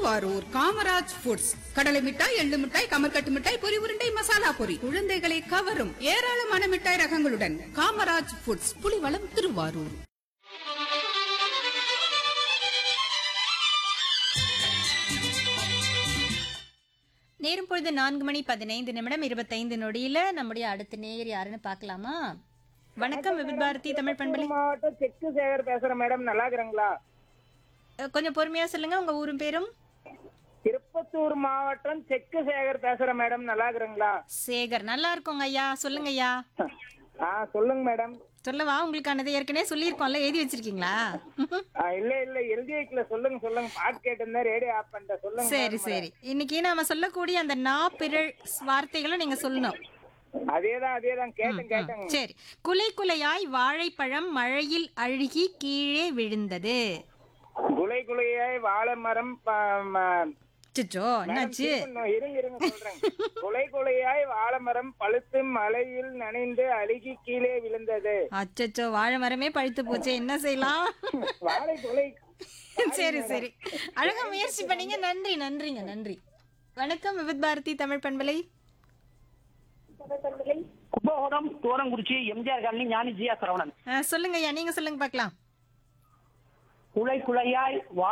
Thiruvarur Kamaraj foods. கடலை மிட்டாய், எள்ளு மிட்டாய், கமர்கட்டு மிட்டாய், பொரி உருண்டை, மசாலா பொரி, குழந்தைகளை கவரும் ஏராளமான மிட்டாய் ரகங்களுடன் காமராஜ் ஃபுட்ஸ், புலிவளம், திருவாரூர். நேரம் பொழுது 4:15 நம்முடைய அடுத்த நேயர் யாருன்னு பார்க்கலாமா? வணக்கம், விபித் பாரதி தமிழ் பண்பலை. மாவட்டம் செக்கு சேகர் பேசுறேன் மேடம், நல்லா இருக்கிறீங்களா? கொஞ்சம் பொறுமையா சொல்லுங்க, உங்க ஊரும் பேரும். திருப்பத்தூர் மாவட்டம் செக்கு சேகர் பேசுறேன் மேடம், நல்லா இருக்கிறீங்களா? சேகர், நல்லா இருக்கோங்க ஐயா. சொல்லுங்க ஐயா. சொல்லுங்க மேடம். சொல்லவா? உங்களுக்கானது ஏற்கனவே சொல்லியிருக்கோம்ல, எழுதி வச்சிருக்கீங்களா? இல்ல எழுதி வைக்கல. சொல்லுங்க பாட்டு கேட்டிருந்தேன், ரேடியோ ஆஃப் பண்ணிட்டேன். சொல்லுங்க. சரி. இன்னைக்கு நாம சொல்லக்கூடிய அந்த பிறழ் வார்த்தைகளும் நீங்க சொல்லணும். அதேதான் கேட்டேன். சரி. குலை குலையாய் வாழைப்பழம் மழையில் அழுகி கீழே விழுந்தது. குலையாய் வாழை மரம் சிச்சோ, என்னாச்சு? இருங்க சொல்றேன். குலையாய் வாழை மரம் பழுத்து மழையில் நனைந்து அழுகி கீழே விழுந்தது. அச்சோ, வாழை மரமே பழுத்து போச்சு, என்ன செய்யலாம்? வாழை குலை. சரி. அழகா முயற்சி பண்ணீங்க. நன்றி. வணக்கம், விபித் பாரதி தமிழ் பண்பலை. கும்பகோணம் தோரங்குறிச்சி எம்ஜிஆர் காலனி ஞானி ஜியா சரவணன். சொல்லுங்க ஐயா, நீங்க சொல்லுங்க பார்க்கலாம். குலையாய்